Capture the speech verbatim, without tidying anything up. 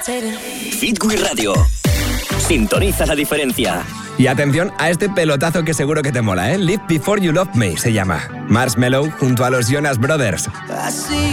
Hit Wii Radio. Sintoniza la diferencia. Y atención a este pelotazo que seguro que te mola, ¿eh? Live Before You Love Me se llama. Marshmello junto a los Jonas Brothers.